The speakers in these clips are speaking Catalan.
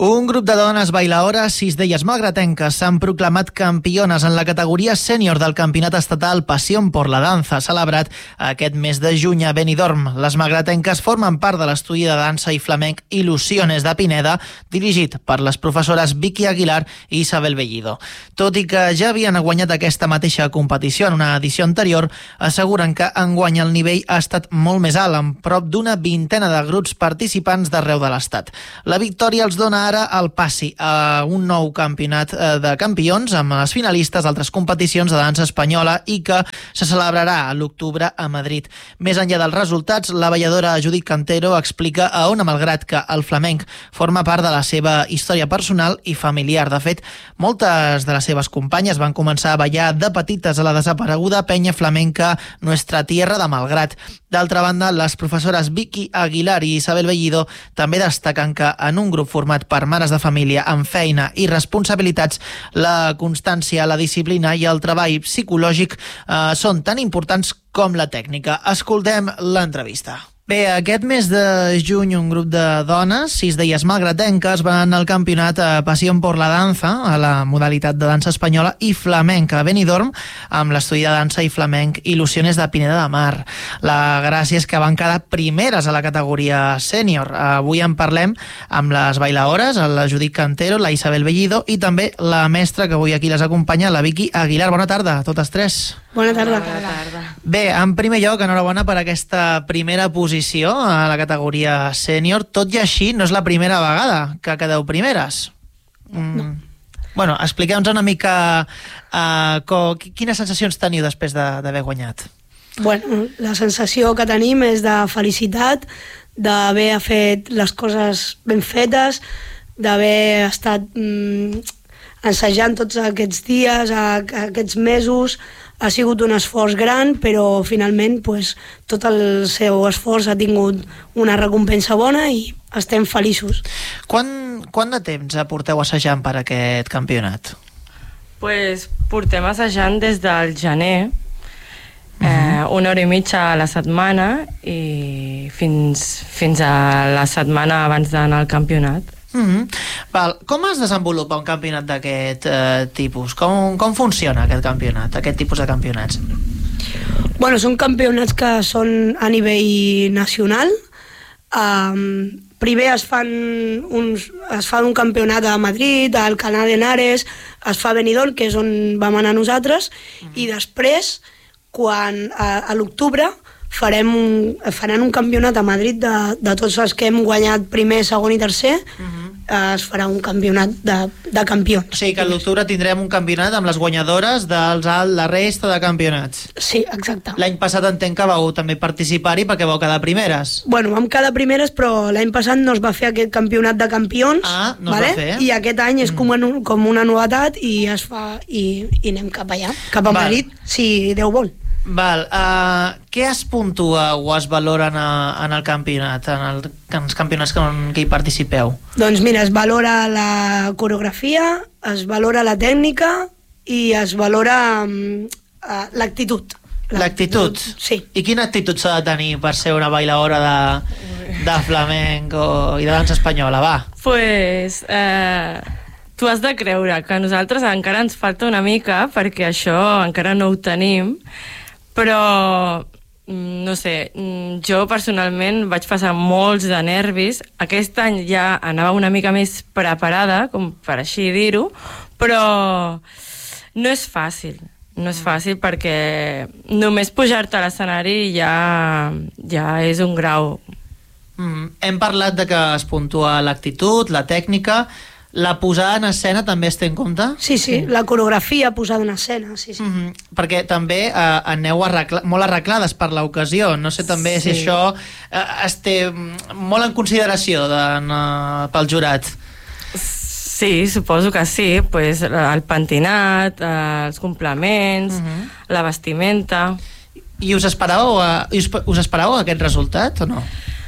Un grup de dones bailaores, 6 d'elles malgratenques, s'han proclamat campiones en la categoria sènior del campionat estatal Pasión por la Danza, celebrat aquest mes de juny a Benidorm. Les malgratenques formen part de l'estudi de dansa i flamenc Il·lusiones de Pineda, dirigit per les professores Vicky Aguilar i Isabel Bellido. Tot i que ja havien guanyat aquesta mateixa competició en una edició anterior, asseguren que enguany el nivell ha estat molt més alt, amb prop d'una vintena de grups participants d'arreu de l'Estat. La victòria els dona ara el passi a un nou campionat de campions amb les finalistes d'altres competicions de dansa espanyola i que se celebrarà a l'octubre a Madrid. Més enllà dels resultats, la balladora Judit Cantero explica a Ona Malgrat que el flamenc forma part de la seva història personal i familiar. De fet, moltes de les seves companyes van començar a ballar de petites a la desapareguda penya flamenca Nuestra Tierra de Malgrat. D'altra banda, les professores Vicky Aguilar i Isabel Bellido també destaquen que en un grup format per mares de família amb feina i responsabilitats, la constància, la disciplina i el treball psicològic són tan importants com la tècnica. Escoltem l'entrevista. Bé, aquest mes de juny un grup de dones, 6 d'elles malgratenques, van anar al campionat Pasión por la Danza, a la modalitat de dansa espanyola i flamenca a Benidorm, amb l'estudi de dansa i flamenc Il·lusiones de Pineda de Mar. La gràcia és que van quedar primeres a la categoria sènior. Avui en parlem amb les bailaores, la Judit Cantero, la Isabel Bellido i també la mestra que avui aquí les acompanya, la Vicky Aguilar. Bona tarda a totes tres. Bona tarda. Bé, en primer lloc, enhorabona per aquesta primera posició a la categoria sènior. Tot i així, no és la primera vegada que quedeu primeres. No. Bueno, expliqueu-nos una mica quines sensacions teniu després d'haver guanyat. Bueno, la sensació que tenim és de felicitat, d'haver fet les coses ben fetes, d'haver estat ensajant tots aquests dies, aquests mesos. Ha sigut un esforç gran, però finalment tot el seu esforç ha tingut una recompensa bona i estem feliços. Quant de temps porteu assajant per aquest campionat? Portem assajant des del gener, 1 hora i mitja a la setmana i fins a la setmana abans d'anar al campionat. Com es desenvolupa un campionat d'aquest tipus? Com funciona aquest campionat, aquest tipus de campionats? Bueno, són campionats que són a nivell nacional. Primer es fa un campionat a Madrid, a Alcalá de Henares, es fa a Benidorm, que és on vam anar nosaltres, i després, a l'octubre, faran un campionat a Madrid de tots els que hem guanyat primer, segon i tercer. Es farà un campionat de campions. O sigui que a l'octubre tindrem un campionat amb les guanyadores de la resta de campionats. Sí, exacte. L'any passat entenc que vau també participar-hi perquè vau quedar primeres. Bueno, vam quedar primeres, però l'any passat no es va fer aquest campionat de campions. No es va fer. I aquest any és com una novetat i es fa i anem cap allà, cap a Madrid, si Déu vol. Val. Què es puntua o es valora en el campionat, en els campionats que hi participeu? Doncs mira, es valora la coreografia, es valora la tècnica i es valora l'actitud. L'actitud? Sí. I quina actitud s'ha de tenir per ser una bailaora de flamenc i de dansa espanyola? Va. Tu has de creure que a nosaltres encara ens falta una mica perquè això encara no ho tenim, però no sé, jo personalment vaig passar molts de nervis. Aquest any ja anava una mica més preparada, com per així dir-ho, però no és fàcil perquè només pujar-te a l'escenari ja és un grau. Hem parlat de que es puntua l'actitud, la tècnica. La posada en escena també es té en compte? Sí, la coreografia posada en escena, sí. Perquè també aneu molt arreglades per l'ocasió. No sé també si això es té molt en consideració pel jurat. Sí, suposo que sí. El pentinat, els complements, la vestimenta. I us esperàveu aquest resultat o no?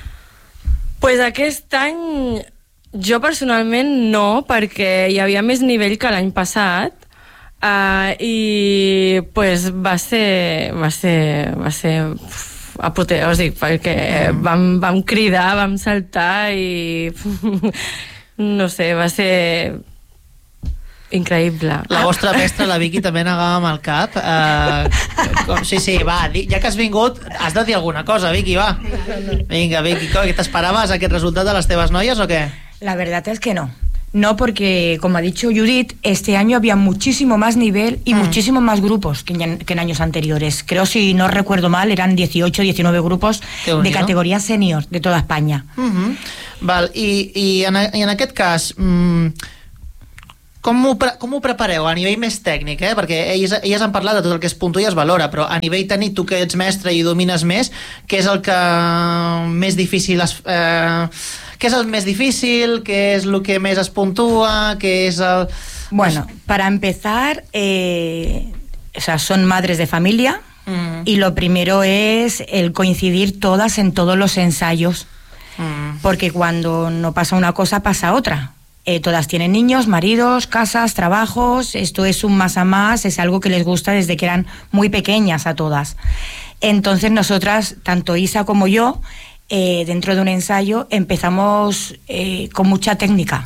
Aquest any jo personalment no, perquè hi havia més nivell que l'any passat i va ser apoteòsic perquè vam cridar, vam saltar i no sé, va ser increïble. La vostra mestra, la Vicky, també negava amb el cap. Sí, va, ja que has vingut, has de dir alguna cosa, Vicky, va. Vinga, Vicky, ¿t'esperaves aquest resultat de les teves noies o qué? La verdad es que no. No, porque, como ha dicho Judith, este año había muchísimo más nivel y muchísimos más grupos que en años anteriores. Creo, si no recuerdo mal, eran 18, 19 grupos de categoría senior de toda España. Val, i en aquest cas, com ho prepareu a nivell més tècnic, perquè elles han parlat de tot el que es puntua i es valora, però a nivell tècnic, tu que ets mestre i domines més, què és el que més difícil què és el més difícil, què és el que més es puntua, què és el... Bueno, para empezar, o sea, son madres de familia y lo primero es el coincidir todas en todos los ensayos, porque cuando no pasa una cosa, pasa otra. Todas tienen niños, maridos, casas, trabajos, esto es un más a más, es algo que les gusta desde que eran muy pequeñas a todas. Entonces nosotras, tanto Isa como yo, dentro de un ensayo empezamos con mucha técnica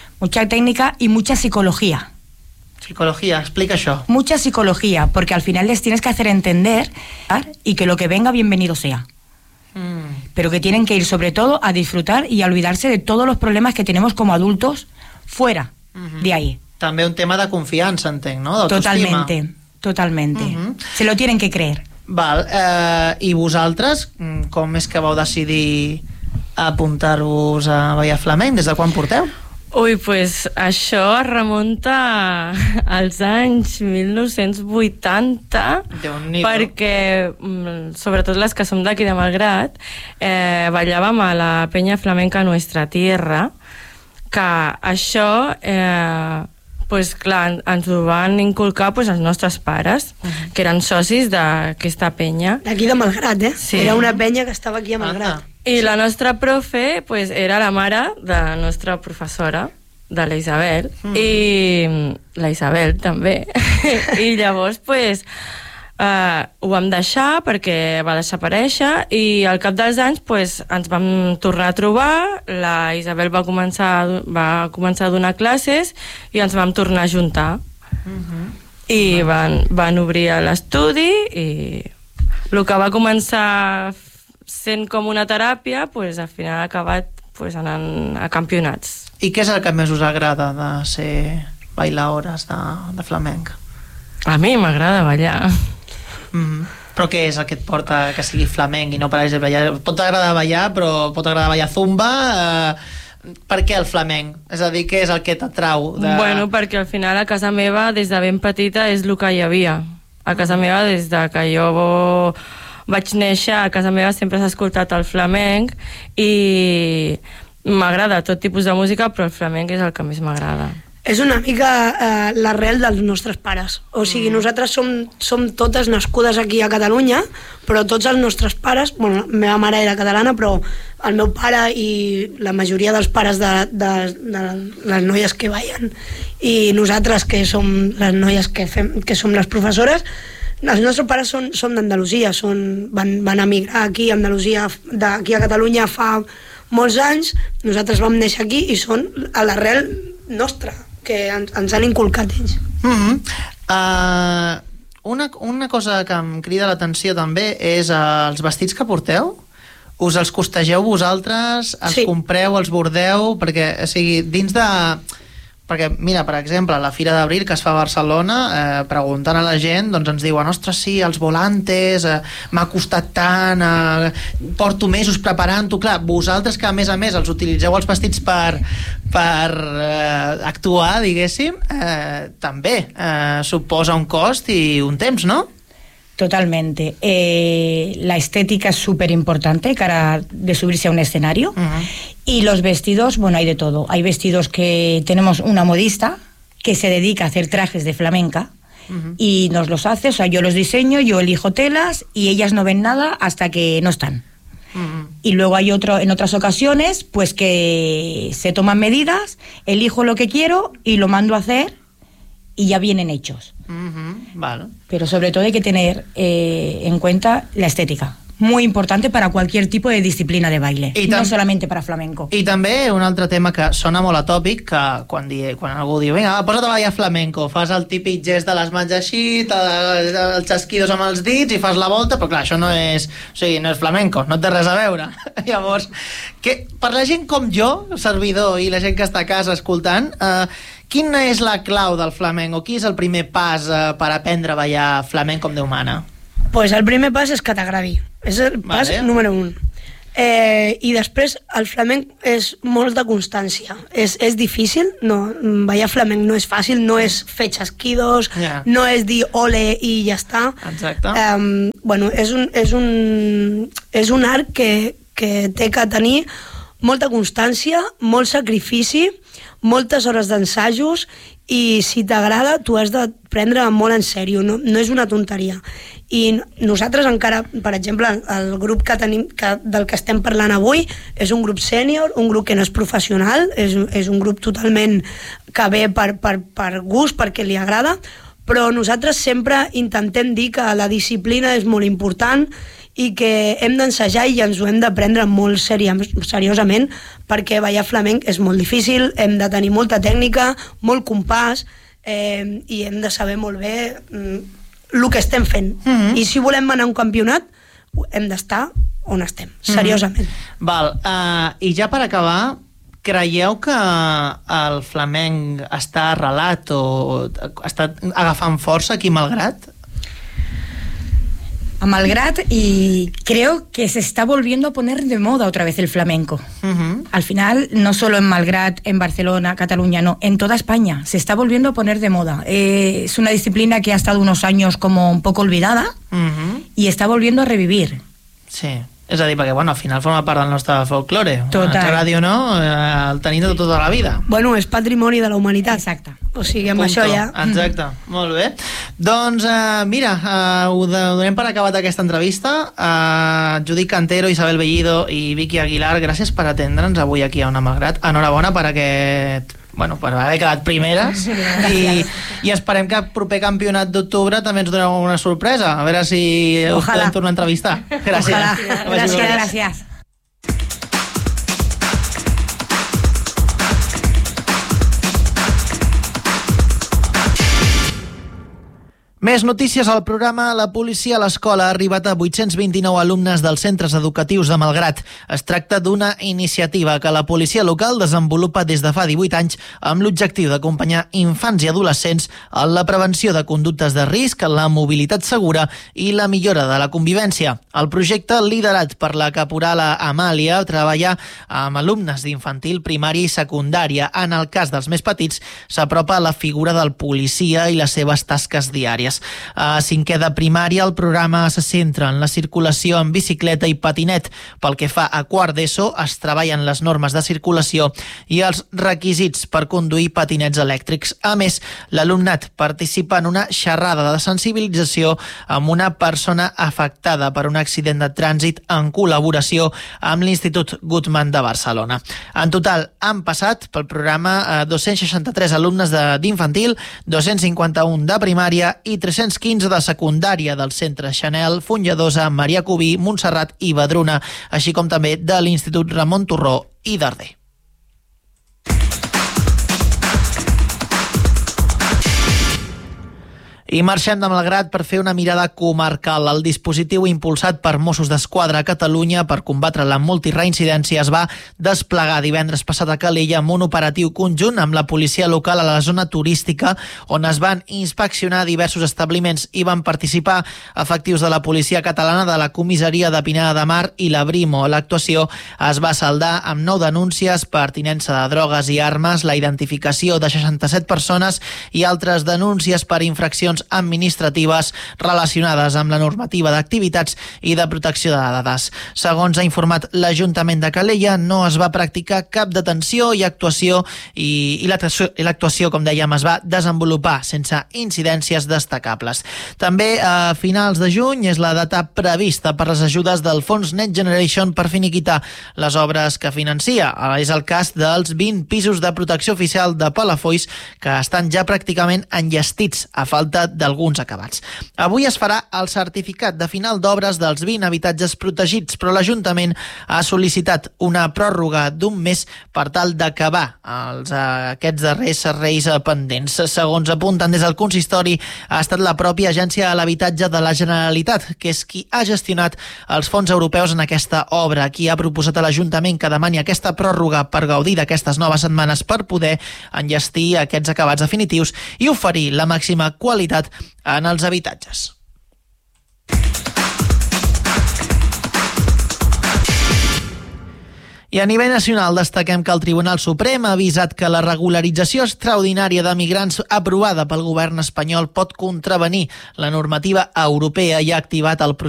y mucha psicología. Psicología, explica això. Mucha psicología, porque al final les tienes que hacer entender y que lo que venga bienvenido sea. Pero que tienen que ir sobre todo a disfrutar y a olvidarse de todos los problemas que tenemos como adultos fuera de ahí. També un tema de confiança, entenc, no? Totalmente. Se lo tienen que creer. Val, i vosaltres, com és que vau decidir apuntar-vos a ballar flamenc? Des de quan porteu? Ui, pues això es remunta als anys 1980, perquè sobretot les que som d'aquí de Malgrat ballàvem a la Penya Flamenca Nuestra Tierra, que això pues clar, ens ho van inculcar pues, els nostres pares, que eren socis d'aquesta penya. D'aquí de Malgrat, Sí. Era una penya que estava aquí a Malgrat. I la nostra profe pues, era la mare de la nostra professora, de la Isabel, i la Isabel també. I llavors pues, ho vam deixar perquè va desaparèixer i al cap dels anys pues, ens vam tornar a trobar, la Isabel va començar a donar classes i ens vam tornar a juntar. I van obrir l'estudi i el que va començar sent com una teràpia pues, al final ha acabat pues, anant a campionats. I què és el que més us agrada de ser bailaores de flamenc? A mi m'agrada ballar. Però què és el que et porta que sigui flamenc i no per exemple ballar? Pot agradar ballar, però pot agradar ballar zumba. Per què el flamenc? És a dir, què és el que t'atrau? Bueno, perquè al final a casa meva des de ben petita és el que hi havia. A casa meva des de que jo vaig néixer, a casa meva sempre s'ha escoltat el flamenc i m'agrada tot tipus de música, però el flamenc és el que més m'agrada. És una mica l'arrel dels nostres pares. O sigui, nosaltres som totes nascudes aquí a Catalunya, però tots els nostres pares, bueno, la meva mare era catalana, però el meu pare i la majoria dels pares de les noies que ballen i nosaltres, que som les noies que som les professores, els nostres pares són d'Andalusia, van emigrar aquí a Andalusia, d'aquí a Catalunya fa molts anys, nosaltres vam néixer aquí i són a l'arrel nostra, que ens han inculcat ells. Una cosa que em crida l'atenció també és els vestits que porteu. Us els costegeu vosaltres, els compreu, els bordeu, perquè, o sigui, dins de... Perquè, mira, per exemple, a la Fira d'Abril que es fa a Barcelona, preguntant a la gent, doncs ens diuen, ostres, sí, els volantes, m'ha costat tant, porto mesos preparant-ho. Clar, vosaltres que a més els utilitzeu els vestits per actuar, diguéssim, també suposa un cost i un temps, no? Totalmente. La estética es súper importante cara de subirse a un escenario. Y los vestidos, bueno, hay de todo. Hay vestidos que tenemos una modista que se dedica a hacer trajes de flamenca y nos los hace, o sea, yo los diseño, yo elijo telas y ellas no ven nada hasta que no están. Y luego hay en otras ocasiones, pues que se toman medidas, elijo lo que quiero y lo mando a hacer y ya vienen hechos. Vale. Pero sobre todo hay que tener en cuenta la estética. muy importante para cualquier tipo de disciplina de baile, no solamente para flamenco. I també un altre tema que sona molt atòpic, que quan algú diu vinga, posa't a ballar flamenco, fas el típic gest de les mans així, els xasquidos amb els dits i fas la volta, però clar, això no és, o sigui, no és flamenco, no té res a veure. Llavors, per la gent com jo, servidor, i la gent que està a casa escoltant, quina és la clau del flamenco? Qui és el primer pas per aprendre a ballar flamenco com Déu mana? Pues el primer pas és que t'agradi. És el pas número 1. I després el flamenc és molta constància. És difícil, ballar flamenc no és fàcil, no és fer xasquidos, no és dir ole i ja està. Exacte. Bueno, és un art que té que tenir molta constància, molt sacrifici, moltes hores d'ensajos, i si t'agrada t'ho has de prendre molt en sèrio, no és una tonteria. I nosaltres encara, per exemple, el grup que tenim, del que estem parlant avui, és un grup sènior, un grup que no és professional, és un grup totalment que ve per gust, perquè li agrada, però nosaltres sempre intentem dir que la disciplina és molt important i que hem d'ensejar i ens ho hem de prendre molt seriosament, perquè ballar flamenc és molt difícil, hem de tenir molta tècnica, molt compàs, i hem de saber molt bé el que estem fent. I si volem anar a un campionat, hem d'estar on estem, seriosament. Val, i ja per acabar, creieu que el flamenc està arrelat o està agafant força aquí a Malgrat? A Malgrat, y creo que se está volviendo a poner de moda otra vez el flamenco. Al final, no solo en Malgrat, en Barcelona, Cataluña, no, en toda España se está volviendo a poner de moda. Es una disciplina que ha estado unos años como un poco olvidada y está volviendo a revivir. Sí. És a dir, perquè al final forma part del nostre folklore. Total. Ens agradi o no, el tenim de tota la vida. Bueno, és patrimoni de la humanitat. Exacte. O sigui, amb això ja... Exacte, molt bé. Doncs, mira, ho donem per acabat aquesta entrevista. Judit Cantero, Isabel Bellido i Vicky Aguilar, gràcies per atendre'ns avui aquí a Ona Malgrat. Enhorabona per aquest... Bueno, per haver quedat primeres i esperem que el proper campionat d'octubre també ens doneu una sorpresa, a veure si us podem tornar a entrevistar. Gràcies. Gràcies. Més notícies al programa. La policia a l'escola ha arribat a 829 alumnes dels centres educatius de Malgrat. Es tracta d'una iniciativa que la policia local desenvolupa des de fa 18 anys amb l'objectiu d'acompanyar infants i adolescents en la prevenció de conductes de risc, la mobilitat segura i la millora de la convivència. El projecte, liderat per la caporala Amàlia, treballa amb alumnes d'infantil, primària i secundària. En el cas dels més petits, s'apropa a la figura del policia i les seves tasques diàries. A cinquè de primària, el programa se centra en la circulació en bicicleta i patinet. Pel que fa a quart d'ESO, es treballen les normes de circulació i els requisits per conduir patinets elèctrics. A més, l'alumnat participa en una xerrada de sensibilització amb una persona afectada per un accident de trànsit en col·laboració amb l'Institut Guttmann de Barcelona. En total, han passat pel programa 263 alumnes d'infantil, 251 de primària i 315 de secundària del Centre Chanel, Fonollosa, Maria Cubí, Montserrat i Badruna, així com també de l'Institut Ramon Turró i Darder. I marxem de Malgrat per fer una mirada comarcal. El dispositiu impulsat per Mossos d'Esquadra a Catalunya per combatre la multireincidència es va desplegar divendres passat a Calella amb un operatiu conjunt amb la policia local a la zona turística, on es van inspeccionar diversos establiments i van participar efectius de la policia catalana, de la comissaria de Pineda de Mar i la Brimo. L'actuació es va saldar amb 9 denúncies per tinença de drogues i armes, la identificació de 67 persones i altres denúncies per infraccions administratives relacionades amb la normativa d'activitats i de protecció de dades. Segons ha informat l'Ajuntament de Calella, no es va practicar cap detenció i actuació i l'actuació, com dèiem, es va desenvolupar sense incidències destacables. També a finals de juny és la data prevista per les ajudes del fons Next Generation per finiquitar les obres que financia. És el cas dels 20 pisos de protecció oficial de Palafolls que estan ja pràcticament enllestits a falta d'alguns acabats. Avui es farà el certificat de final d'obres dels 20 habitatges protegits, però l'Ajuntament ha sol·licitat una pròrroga d'un mes per tal d'acabar aquests darrers serveis pendents. Segons apunten des del consistori, ha estat la pròpia Agència de l'Habitatge de la Generalitat, que és qui ha gestionat els fons europeus en aquesta obra, qui ha proposat a l'Ajuntament que demani aquesta pròrroga per gaudir d'aquestes noves setmanes per poder enllestir aquests acabats definitius i oferir la màxima qualitat en els habitatges. I a nivell nacional destaquem que el Tribunal Suprem ha avisat que la regularització extraordinària de migrants aprovada pel govern espanyol pot contravenir la normativa europea i ha activat el procés